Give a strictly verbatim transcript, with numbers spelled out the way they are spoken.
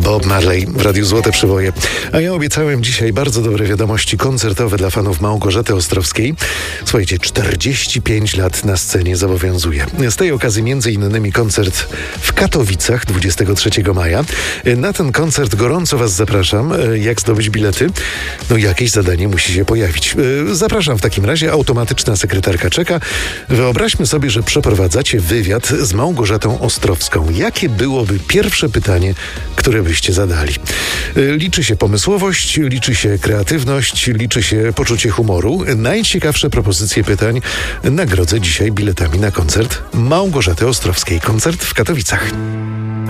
Bob Marley w Radiu Złote Przywoje. A ja obiecałem dzisiaj bardzo dobre wiadomości koncertowe dla fanów Małgorzaty Ostrowskiej. Słuchajcie, czterdzieści pięć lat na scenie zobowiązuje. Z tej okazji między innymi koncert w Katowicach dwudziestego trzeciego maja. Na ten koncert gorąco Was zapraszam. Jak zdobyć bilety? No jakieś zadanie musi się pojawić. Zapraszam w takim razie, automatyczna sekretarka czeka. Wyobraźmy sobie, że przeprowadzacie wywiad z Małgorzatą Ostrowską. Jakie byłoby pierwsze pytanie, które byście zadali? Liczy się pomysłowość, liczy się kreatywność, liczy się poczucie humoru. Najciekawsze propozycje pytań nagrodzę dzisiaj biletami na koncert Małgorzaty Ostrowskiej. Koncert w Katowicach.